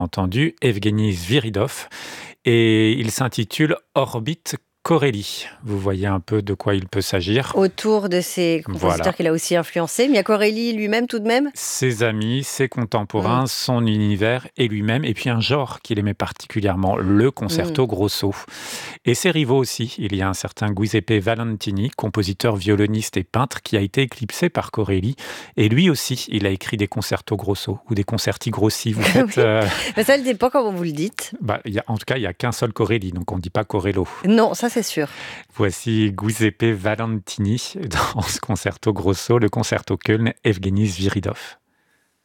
entendu, Evgeny Sviridov, et il s'intitule Orbit Corelli. Vous voyez un peu de quoi il peut s'agir. Autour de ces compositeurs Voilà. qu'il a aussi influencés. Mais il y a Corelli lui-même tout de même. Ses amis, ses contemporains, son univers et lui-même, et puis un genre qu'il aimait particulièrement, le concerto grosso. Et ses rivaux aussi. Il y a un certain Giuseppe Valentini, compositeur, violoniste et peintre, qui a été éclipsé par Corelli. Et lui aussi, il a écrit des concertos grosso ou des concerti grossi. Vous faites, Mais ça ne dépend comment vous le dites. en tout cas, il n'y a qu'un seul Corelli, donc on ne dit pas Corello. Non, ça c'est sûr. Voici Giuseppe Valentini dans ce concerto grosso, le concerto Köln, Evgeny Sviridov.